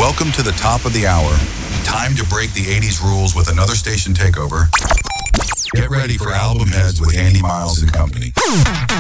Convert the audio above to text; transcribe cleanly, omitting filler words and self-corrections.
Welcome to the top of the hour. Time to break the 80s rules with another station takeover. Get ready for Album Heads with Andy Miles and company.